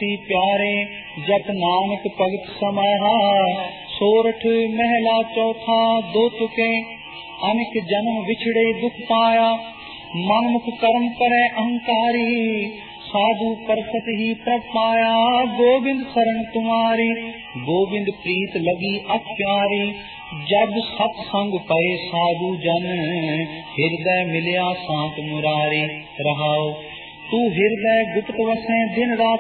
सी प्यारे, जप नानक भगत समाहा। सोरठ महला चौथा दो तुके, अनेक जन्म विछड़े दुख पाया। मनमुख कर्म करे अहंकारी, साधु परसत ही प्रभ पाया। गोविंद शरण तुम्हारी, गोविंद प्रीत लगी अति प्यारी। जब सत्संग पए साधु जन, हृदय मिलिया शांत मुरारी। रहाओ तू हृदय गुप्त वसें दिन रात